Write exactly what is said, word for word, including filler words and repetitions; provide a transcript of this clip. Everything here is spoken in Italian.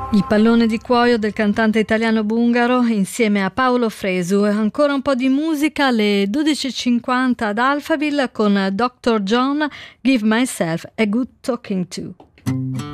Il pallone di cuoio del cantante italiano Bungaro insieme a Paolo Fresu. Ancora un po' di musica alle dodici e cinquanta ad Alphaville con doctor John, Give Myself a Good Talking To.